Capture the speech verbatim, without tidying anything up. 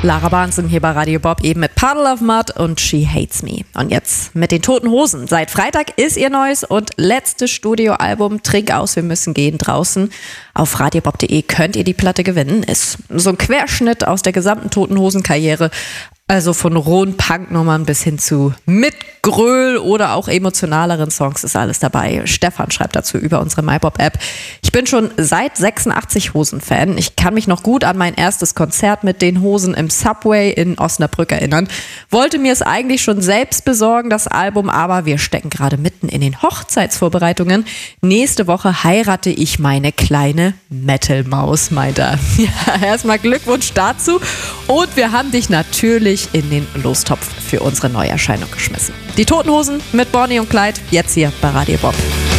Lara Barnson hier bei Radio Bob, eben mit Puddle of Mud und She Hates Me. Und jetzt mit den Toten Hosen. Seit Freitag ist ihr neues und letztes Studioalbum Trink aus, wir müssen gehen draußen. Auf radiobob punkt de könnt ihr die Platte gewinnen. Ist so ein Querschnitt aus der gesamten Toten Hosen-Karriere. Also von rohen Punknummern bis hin zu Mitgröl oder auch emotionaleren Songs ist alles dabei. Stefan schreibt dazu über unsere MyBob-App. Ich bin schon seit sechsundachtzig Hosen-Fan. Ich kann mich noch gut an mein erstes Konzert mit den Hosen im Subway in Osnabrück erinnern. Wollte mir es eigentlich schon selbst besorgen, das Album, aber wir stecken gerade mitten in den Hochzeitsvorbereitungen. Nächste Woche heirate ich meine kleine Metal-Maus, meint er. Ja, erstmal Glückwunsch dazu. Und wir haben dich natürlich in den Lostopf für unsere Neuerscheinung geschmissen. Die Toten Hosen mit Bonnie und Clyde, jetzt hier bei Radio Bob.